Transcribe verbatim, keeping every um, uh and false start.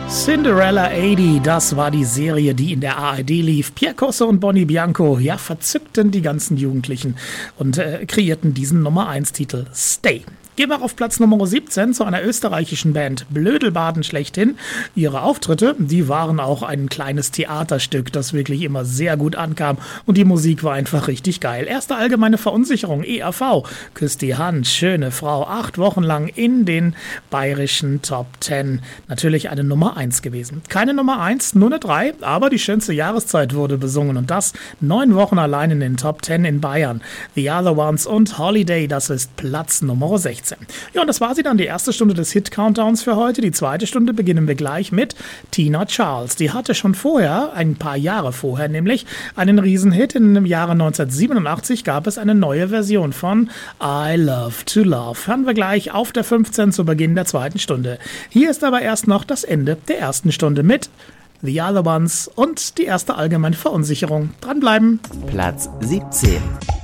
Cinderella achtzig, das war die Serie, die in der A R D lief. Pierre Cosse und Bonnie Bianco, ja, verzückten die ganzen Jugendlichen und äh, kreierten diesen Nummer eins Titel Stay. Gehen wir auf Platz Nummer siebzehn zu einer österreichischen Band, Blödelbaden schlechthin. Ihre Auftritte, die waren auch ein kleines Theaterstück, das wirklich immer sehr gut ankam und die Musik war einfach richtig geil. Erste allgemeine Verunsicherung, E R V, küsst die Hand, schöne Frau, acht Wochen lang in den bayerischen Top zehn. Natürlich eine Nummer eins gewesen. Keine Nummer eins, nur eine drei, aber die schönste Jahreszeit wurde besungen und das neun Wochen allein in den Top zehn in Bayern. The Other Ones und Holiday, das ist Platz Nummer sechzehn. Ja, und das war sie dann, die erste Stunde des Hit-Countdowns für heute. Die zweite Stunde beginnen wir gleich mit Tina Charles. Die hatte schon vorher, ein paar Jahre vorher nämlich, einen Riesenhit. Im Jahre neunzehnhundertsiebenundachtzig gab es eine neue Version von I Love to Love. Hören wir gleich auf der fünfzehn zu Beginn der zweiten Stunde. Hier ist aber erst noch das Ende der ersten Stunde mit The Other Ones und die erste allgemeine Verunsicherung. Dranbleiben. Platz siebzehn.